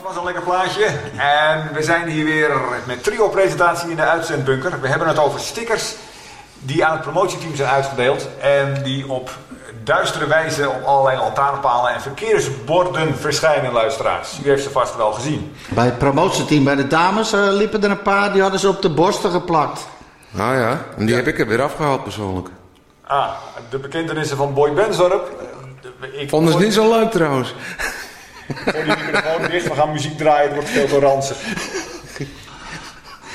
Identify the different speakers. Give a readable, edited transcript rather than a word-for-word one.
Speaker 1: was een lekker plaatje. En we zijn hier weer met trio-presentatie in de uitzendbunker. We hebben het over stickers die aan het promotieteam zijn uitgedeeld. En die op duistere wijze op allerlei lantaarnpalen en verkeersborden verschijnen, luisteraars. U heeft ze vast wel gezien.
Speaker 2: Bij het promotieteam bij de dames liepen er een paar, die hadden ze op de borsten geplakt.
Speaker 3: Nou ja, en die heb ik er weer afgehaald persoonlijk.
Speaker 1: De bekentenissen van Boy Bensdorp.
Speaker 3: Vond het niet zo leuk trouwens.
Speaker 1: Voor die microfoon dicht, we gaan muziek draaien, het wordt veel te ranzig.